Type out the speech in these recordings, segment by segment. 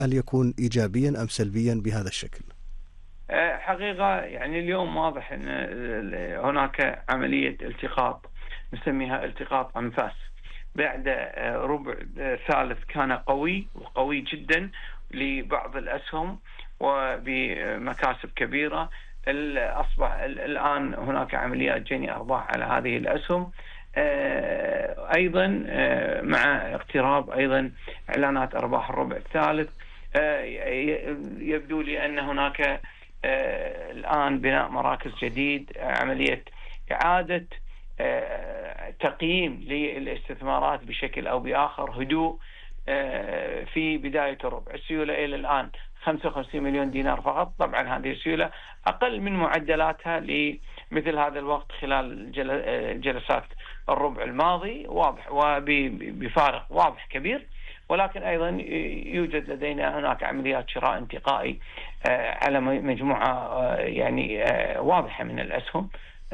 هل يكون إيجابيا أم سلبيا بهذا الشكل؟ حقيقة يعني اليوم واضح أن هناك عملية التقاط، نسميها التقاط أنفاس، بعد ربع ثالث كان قوي وقوي جدا لبعض الأسهم وبمكاسب كبيرة. أصبح الآن هناك عمليات جني أرباح على هذه الأسهم، أيضا مع اقتراب أيضا إعلانات أرباح الربع الثالث. يبدو لي أن هناك الآن بناء مراكز جديد، عملية إعادة تقييم للاستثمارات بشكل أو بآخر، هدوء في بداية الربع. السيولة إلى الآن 55 مليون دينار فقط. طبعا هذه السيولة أقل من معدلاتها لمثل هذا الوقت خلال جلسات الربع الماضي، واضح وبفارق واضح كبير، ولكن أيضا يوجد لدينا هناك عمليات شراء انتقائي على مجموعة يعني واضحة من الأسهم،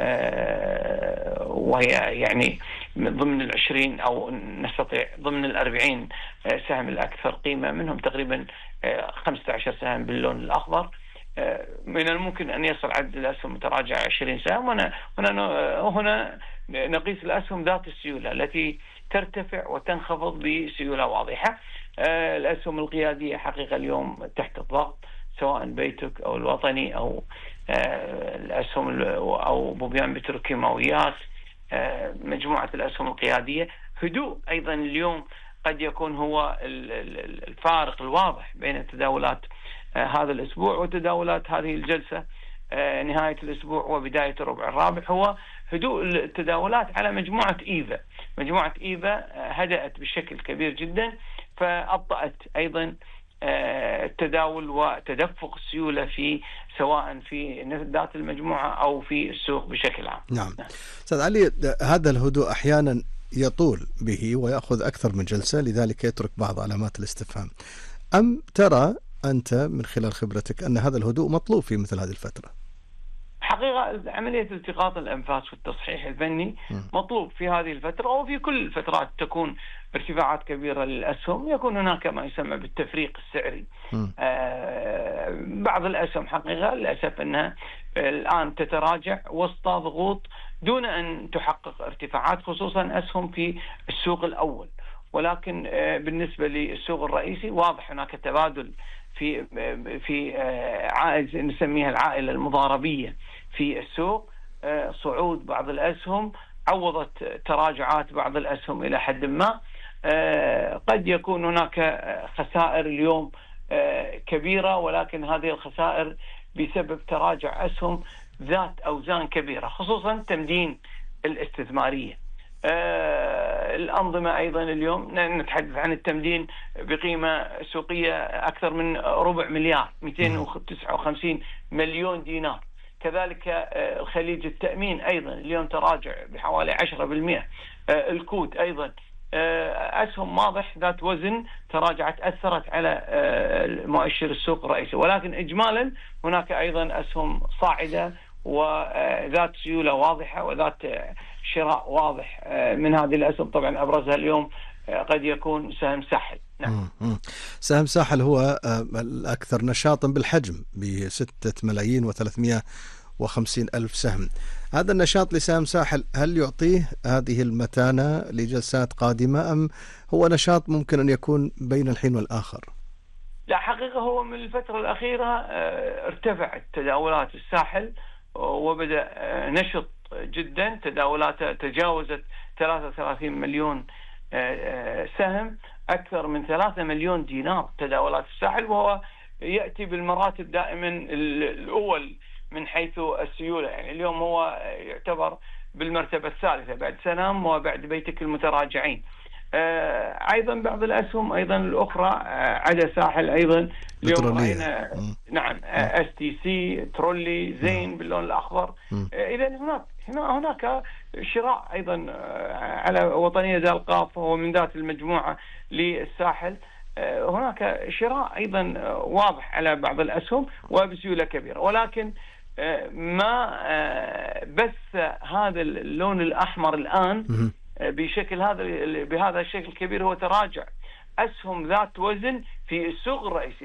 وهي يعني ضمن 20 أو نستطيع ضمن 40 سهم الأكثر قيمة، منهم تقريبا 15 سهم باللون الأخضر. من الممكن أن يصل عدد الأسهم متراجعة 20 سهم. هنا نقيس الأسهم ذات السيولة التي ترتفع وتنخفض بسيولة واضحة. الأسهم القيادية حقيقة اليوم تحت الضغط، سواء بيتك أو الوطني أو الأسهم أو بوبيان بتروكيماويات، مجموعة الأسهم القيادية. هدوء أيضا اليوم قد يكون هو الفارق الواضح بين تداولات هذا الأسبوع وتداولات هذه الجلسة نهاية الأسبوع وبداية الربع الرابع، هو هدوء التداولات على مجموعة إيفا. مجموعة إيفا هدأت بشكل كبير جدا، فأبطأت أيضا التداول وتدفق السيولة في سواء في ذات المجموعة أو في السوق بشكل عام. نعم. أستاذ علي، هذا الهدوء أحيانا يطول به ويأخذ أكثر من جلسة، لذلك يترك بعض علامات الاستفهام. أم ترى أنت من خلال خبرتك أن هذا الهدوء مطلوب في مثل هذه الفترة؟ حقيقة عملية التقاط الأنفاس والتصحيح الفني مطلوب في هذه الفترة، وفي كل الفترات تكون ارتفاعات كبيرة للأسهم، يكون هناك ما يسمى بالتفريق السعري. بعض الأسهم حقيقة للأسف أنها الآن تتراجع وسط ضغوط دون أن تحقق ارتفاعات، خصوصا أسهم في السوق الأول. ولكن بالنسبة للسوق الرئيسي واضح هناك تبادل في عائلة نسميها العائلة المضاربية في السوق. صعود بعض الأسهم عوضت تراجعات بعض الأسهم إلى حد ما. قد يكون هناك خسائر اليوم كبيرة، ولكن هذه الخسائر بسبب تراجع أسهم ذات أوزان كبيرة، خصوصا التمدين الاستثمارية. الأنظمة أيضا اليوم نتحدث عن التمدين بقيمة سوقية أكثر من ربع مليار 259 مليون دينار. كذلك الخليج التأمين أيضا اليوم تراجع بحوالي 10%. الكوت أيضا أسهم واضح ذات وزن تراجعت، أثرت على مؤشر السوق الرئيسي. ولكن إجمالا هناك أيضا أسهم صاعدة وذات سيولة واضحة وذات شراء واضح من هذه الأسهم. طبعا أبرزها اليوم قد يكون سهم ساحل. نعم. سهم ساحل هو الأكثر نشاطا بالحجم ب6,350,000 سهم. هذا النشاط لسهم ساحل هل يعطيه هذه المتانة لجلسات قادمة، أم هو نشاط ممكن أن يكون بين الحين والآخر؟ لا، حقيقة هو من الفترة الأخيرة ارتفعت تداولات الساحل وبدأ نشط جدا. تداولاته تجاوزت 33 مليون سهم، أكثر من 3 مليون دينار تداولات الساحل، وهو يأتي بالمراتب دائما الأول من حيث السيولة. يعني اليوم هو يعتبر بالمرتبة الثالثة بعد سنام وبعد بيتك المتراجعين. أيضا بعض الأسهم أيضا الأخرى عدا ساحل أيضا اليوم رأينا نعم STC ترولي زين باللون الأخضر. إذا هناك شراء أيضا على وطنية ذا القاف ومن ذات المجموعة للساحل. هناك شراء أيضا واضح على بعض الأسهم وبسيولة كبيرة. ولكن ما بث هذا اللون الأحمر الآن بهذا الشكل الكبير هو تراجع أسهم ذات وزن في السوق الرئيسي.